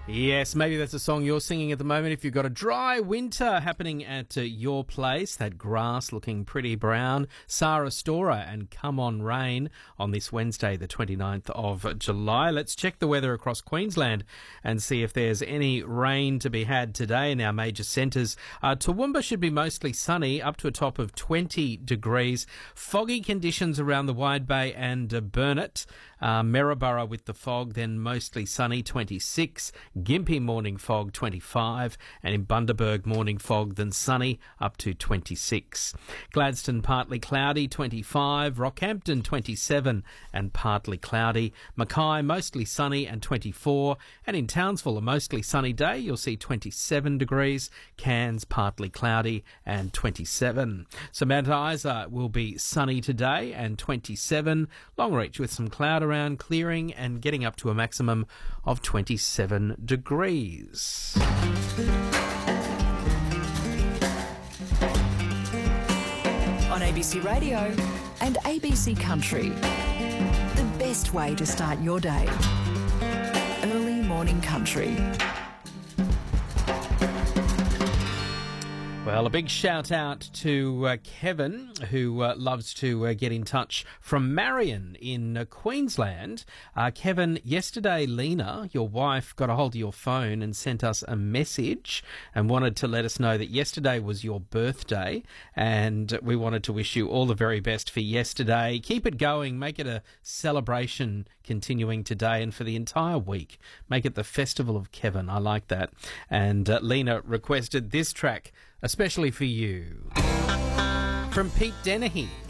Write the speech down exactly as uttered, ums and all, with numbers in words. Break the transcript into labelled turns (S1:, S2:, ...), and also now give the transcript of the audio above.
S1: Yes, maybe that's a song you're singing at the moment. If you've got a dry winter happening at uh, your place, that grass looking pretty brown. Sarah Storer and Come On Rain on this Wednesday, the twenty-ninth of July. Let's check the weather across Queensland and see if there's any rain to be had today in our major centres. Uh, Toowoomba should be mostly sunny, up to a top of twenty degrees. Foggy conditions around the Wide Bay and uh, Burnett. Uh, Maryborough with the fog, then mostly sunny, twenty-six. Gympie morning fog, twenty-five, and in Bundaberg morning fog, then sunny, up to twenty-six. Gladstone partly cloudy, twenty-five. Rockhampton, twenty-seven, and partly cloudy. Mackay mostly sunny and twenty-four, and in Townsville a mostly sunny day, you'll see twenty-seven degrees. Cairns partly cloudy and twenty-seven. So Mount Isa will be sunny today and twenty-seven. Longreach with some cloud around, clearing and getting up to a maximum of twenty-seven degrees.
S2: On A B C Radio and A B C Country, the best way to start your day. Early morning country.
S1: Well, a big shout out to uh, Kevin, who uh, loves to uh, get in touch from Marion in uh, Queensland. Uh, Kevin, yesterday Lena, your wife, got a hold of your phone and sent us a message and wanted to let us know that yesterday was your birthday, and we wanted to wish you all the very best for yesterday. Keep it going. Make it a celebration continuing today and for the entire week. Make it the Festival of Kevin. I like that. And uh, Lena requested this track especially for you, from Pete Dennehy.